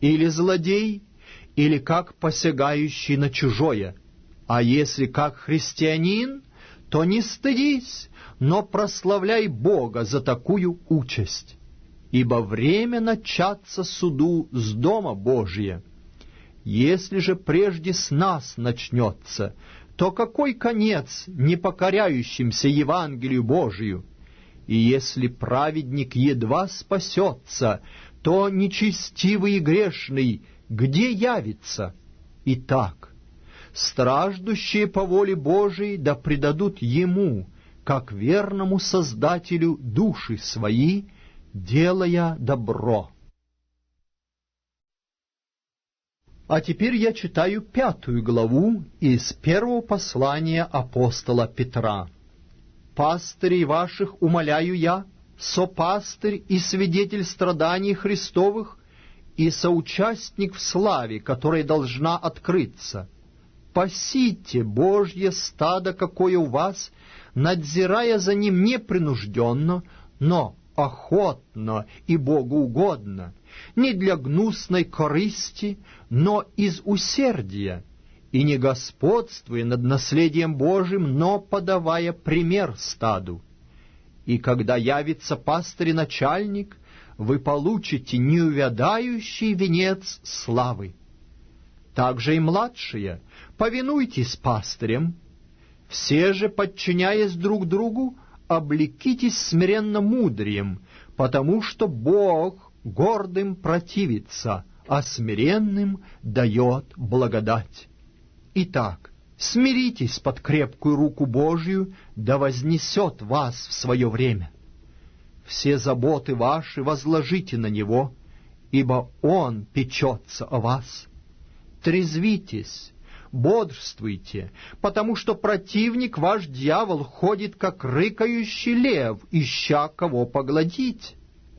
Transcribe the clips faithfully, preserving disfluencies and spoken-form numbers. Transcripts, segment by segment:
или злодей, или как посягающий на чужое. А если как христианин, то не стыдись, но прославляй Бога за такую участь. Ибо время начаться суду с дома Божия. Если же прежде с нас начнется, то какой конец непокоряющимся Евангелию Божию? И если праведник едва спасется, то нечестивый и грешный где явится? Итак, страждущие по воле Божией да предадут Ему, как верному Создателю, души свои, делая добро. А теперь я читаю пятую главу из первого послания апостола Петра. «Пастырей ваших умоляю я, сопастырь и свидетель страданий Христовых, и соучастник в славе, которая должна открыться. Пасите Божье стадо, какое у вас, надзирая за ним непринужденно, но охотно и богоугодно, не для гнусной корысти, но из усердия, и не господствуя над наследием Божиим, но подавая пример стаду. И когда явится пастырь и начальник, вы получите неувядающий венец славы. Также и младшие, повинуйтесь пастырям, все же, подчиняясь друг другу, облекитесь смиренно мудрием, потому что Бог гордым противится, а смиренным дает благодать. Итак, смиритесь под крепкую руку Божию, да вознесет вас в свое время. Все заботы ваши возложите на Него, ибо Он печется о вас. Трезвитесь, бодрствуйте, потому что противник ваш дьявол ходит, как рыкающий лев, ища кого поглотить.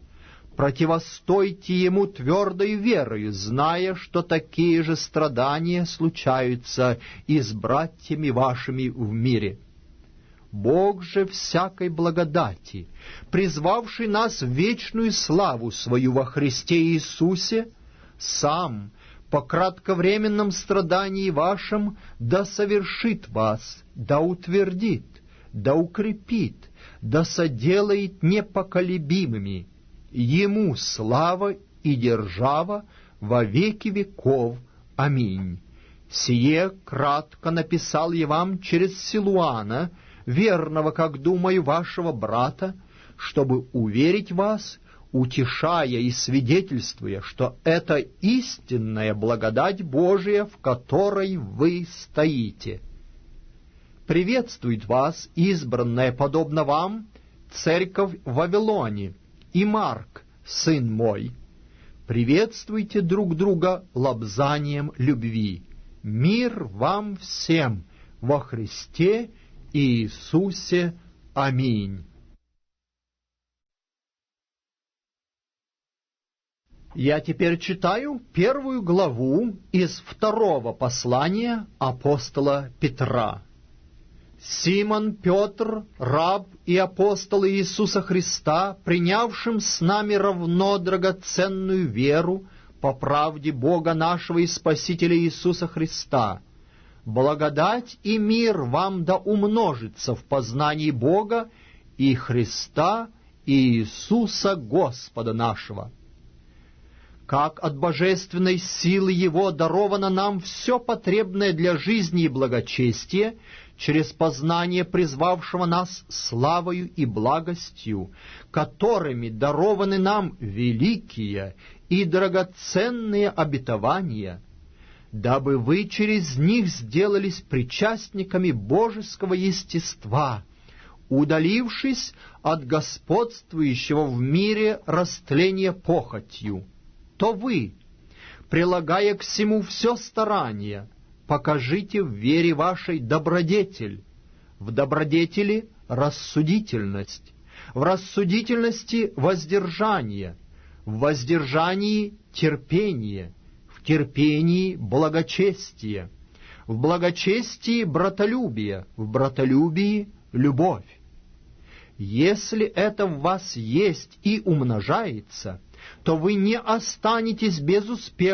Противостойте ему твердой верою, зная, что такие же страдания случаются и с братьями вашими в мире. Бог же всякой благодати, призвавший нас в вечную славу свою во Христе Иисусе, сам по кратковременном страдании вашем да совершит вас, да утвердит, да укрепит, да соделает непоколебимыми. Ему слава и держава во веки веков. Аминь. Сие кратко написал я вам через Силуана, верного, как думаю, вашего брата, чтобы уверить вас, утешая и свидетельствуя, что это истинная благодать Божия, в которой вы стоите. Приветствует вас, избранная, подобно вам, церковь в Вавилоне, и Марк, сын мой. Приветствуйте друг друга лобзанием любви. Мир вам всем во Христе Иисусе. Аминь. Я теперь читаю первую главу из второго послания апостола Петра. Симон Петр, раб и апостол Иисуса Христа, принявшим с нами равно драгоценную веру по правде Бога нашего и Спасителя Иисуса Христа, благодать и мир вам да умножится в познании Бога и Христа и Иисуса Господа нашего. Как от божественной силы Его даровано нам все потребное для жизни и благочестия, через познание призвавшего нас славою и благостью, которыми дарованы нам великие и драгоценные обетования, дабы вы через них сделались причастниками божеского естества, удалившись от господствующего в мире растления похотью, то вы, прилагая к всему все старание, покажите в вере вашей добродетель, в добродетели — рассудительность, в рассудительности — воздержание, в воздержании — терпение, в терпении — благочестие, в благочестии — братолюбие, в братолюбии — любовь. Если это в вас есть и умножается, то вы не останетесь без успеха